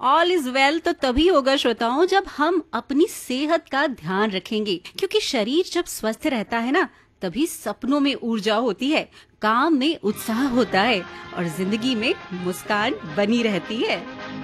All is well तो तभी होगा श्रोताओं जब हम अपनी सेहत का ध्यान रखेंगे, क्योंकि शरीर जब स्वस्थ रहता है ना, तभी सपनों में ऊर्जा होती है, काम में उत्साह होता है और जिंदगी में मुस्कान बनी रहती है।